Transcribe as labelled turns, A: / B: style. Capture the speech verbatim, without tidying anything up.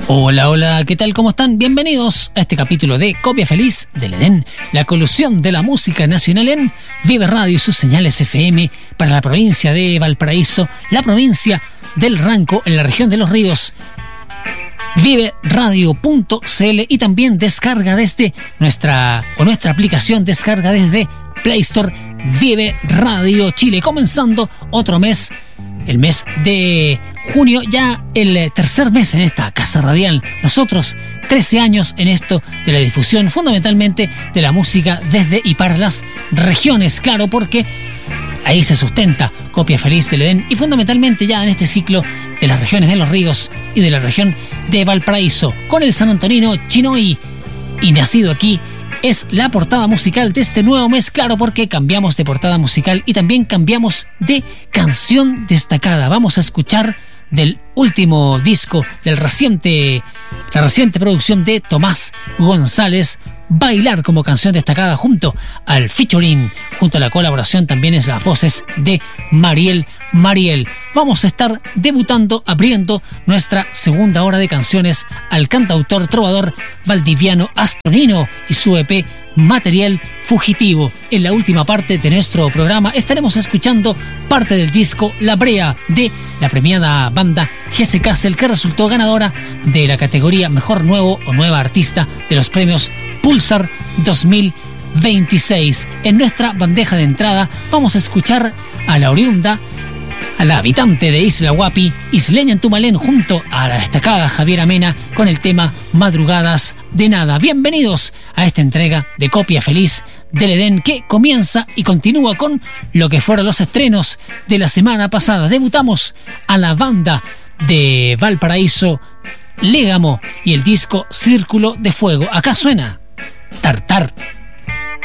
A: Hola, hola, ¿qué tal? ¿Cómo están? Bienvenidos a este capítulo de Copia Feliz del Edén, la colusión de la música nacional en Vive Radio y sus señales F M para la provincia de Valparaíso, la provincia del Ranco, en la región de Los Ríos, vive radio punto c l, y también descarga desde nuestra o nuestra aplicación, descarga desde Play Store Vive Radio Chile, comenzando otro mes, el mes de junio, ya el tercer mes en esta casa radial. Nosotros, trece años en esto de la difusión, fundamentalmente de la música desde y para las regiones, claro, porque ahí se sustenta Copia Feliz del Edén, y fundamentalmente ya en este ciclo de las regiones de Los Ríos y de la región de Valparaíso, con el San Antonino Chinoy, y nacido aquí es la portada musical de este nuevo mes, claro, porque cambiamos de portada musical y también cambiamos de canción destacada. Vamos a escuchar del último disco, del reciente, la reciente producción de Tomás González, Bailar, como canción destacada, junto al featuring, junto a la colaboración también es las voces de Mariel Mariel. Vamos a estar debutando, abriendo nuestra segunda hora de canciones al cantautor trovador valdiviano Astronino y su E P Material Fugitivo. En la última parte de nuestro programa estaremos escuchando parte del disco La Brea de la premiada banda Jesse Castle, que resultó ganadora de la categoría Mejor Nuevo o Nueva Artista de los premios Pulsar dos mil veintiséis. En nuestra bandeja de entrada vamos a escuchar a la oriunda, a la habitante de Isla Huapi, isleña en Tumalén, junto a la destacada Javiera Mena, con el tema Madrugadas de Nada. Bienvenidos a esta entrega de Copia Feliz del Edén, que comienza y continúa con lo que fueron los estrenos de la semana pasada. Debutamos a la banda de Valparaíso, Légamo, y el disco Círculo de Fuego. Acá suena Tartar.